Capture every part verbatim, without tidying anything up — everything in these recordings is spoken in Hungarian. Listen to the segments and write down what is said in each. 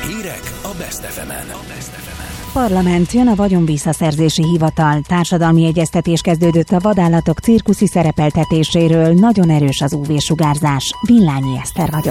Hírek a Best ef emen. Parlament, jön a vagyonvisszaszerzési hivatal. Társadalmi egyeztetés kezdődött a vadállatok cirkuszi szerepeltetéséről. Nagyon erős az ú vé-sugárzás. Villányi Eszter vagyok.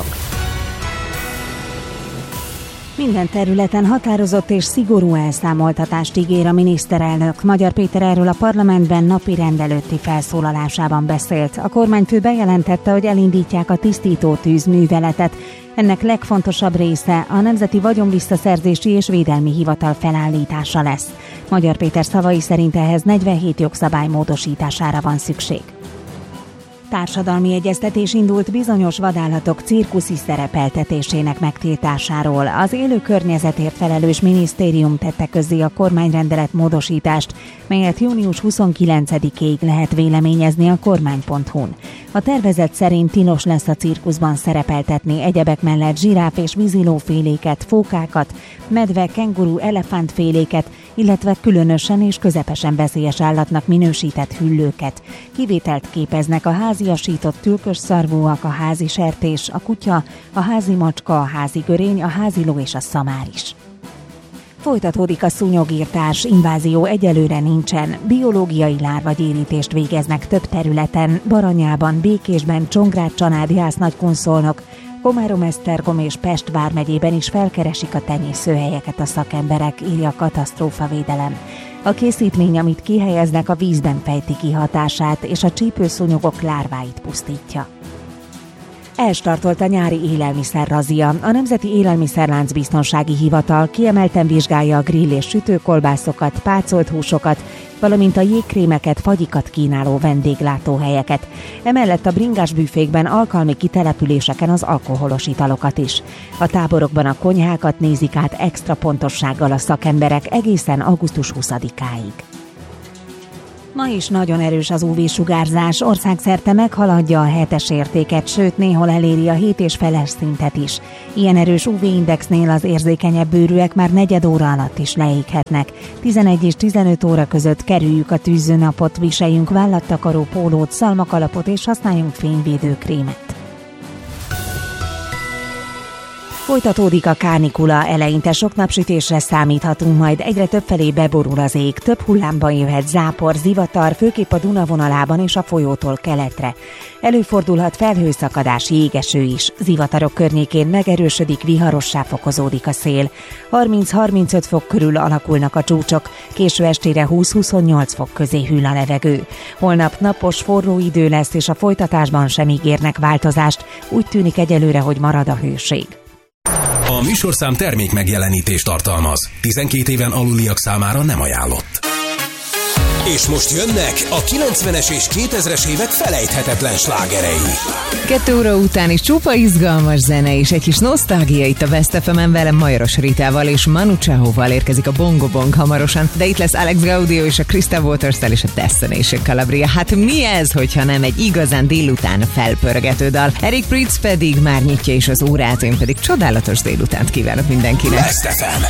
Minden területen határozott és szigorú elszámoltatást ígér a miniszterelnök. Magyar Péter erről a parlamentben napirend előtti felszólalásában beszélt. A kormányfő bejelentette, hogy elindítják a tisztító tűz műveletet. Ennek legfontosabb része a Nemzeti Vagyonvisszaszerzési és Védelmi Hivatal felállítása lesz. Magyar Péter szavai szerint ehhez negyvenhét jogszabály módosítására van szükség. Társadalmi egyeztetés indult bizonyos vadállatok cirkuszi szerepeltetésének megtiltásáról. Az élő környezetért felelős minisztérium tette közzé a kormányrendelet módosítást, melyet június huszonkilencedikéig lehet véleményezni a kormány pont hu-n. A tervezet szerint tilos lesz a cirkuszban szerepeltetni egyebek mellett zsiráf és vízilóféléket, fókákat, medve, kenguru, elefántféléket, illetve különösen és közepesen veszélyes állatnak minősített hüllőket. Kivételt képeznek a háziasított tülkösszarvúak, a házi sertés, a kutya, a házi macska, a házi görény, a háziló és a szamár is. Folytatódik a szúnyogírtás, invázió egyelőre nincsen. Biológiai lárvagyérítést végeznek több területen, Baranyában, Békésben, Csongrád, Csanád, Jász-Nagykunszolnok, Komárom-Esztergom és Pest vármegyében is felkeresik a tenyészőhelyeket a szakemberek, írja a katasztrófavédelem. A készítmény, amit kihelyeznek, a vízben fejti ki hatását, és a csípőszúnyogok lárváit pusztítja. Elstartolt a nyári élelmiszerrazia. A Nemzeti Élelmiszerlánc Biztonsági Hivatal kiemelten vizsgálja a grill és sütőkolbászokat, pácolt húsokat, valamint a jégkrémeket, fagyikat kínáló vendéglátóhelyeket. Emellett a bringás büfékben, alkalmi kitelepüléseken az alkoholos italokat is. A táborokban a konyhákat nézik át extra pontossággal a szakemberek egészen augusztus huszadikáig. Ma is nagyon erős az ú vé-sugárzás, országszerte meghaladja a hetes értéket, sőt néhol eléri a hét és feles szintet is. Ilyen erős ú vé-indexnél az érzékenyebb bőrűek már negyed óra alatt is leéghetnek. tizenegy és tizenöt óra között kerüljük a tűzőnapot, viseljünk vállattakaró pólót, szalmakalapot és használjunk fényvédőkrémet. Folytatódik a kánikula, eleinte sok napsütésre számíthatunk, majd egyre többfelé beborul az ég, több hullámban jöhet zápor, zivatar, főképp a Duna vonalában és a folyótól keletre. Előfordulhat felhőszakadás, jégeső is, zivatarok környékén megerősödik, viharossá fokozódik a szél. harminc-harmincöt fok körül alakulnak a csúcsok, késő estére húsz-huszonnyolc fok közé hűl a levegő. Holnap napos, forró idő lesz, és a folytatásban sem ígérnek változást, úgy tűnik egyelőre, hogy marad a hőség. A műsorszám termék megjelenítést tartalmaz. tizenkét éven aluliak számára nem ajánlott. És most jönnek a kilencvenes és kétezres évek felejthetetlen slágerei. Kettő óra után is csupa izgalmas zene és egy kis nosztalgia itt a Best ef emen, velem Majoros Ritával és Manu Chaóval érkezik a Bongo Bong hamarosan, de itt lesz Alex Gaudio és a Krista Waters-tel és a Destination Calabria. Hát mi ez, hogyha nem egy igazán délután felpörgető dal? Eric Prydz pedig már nyitja is az órát, én pedig csodálatos délutánt kívánok mindenkinek. Best ef em.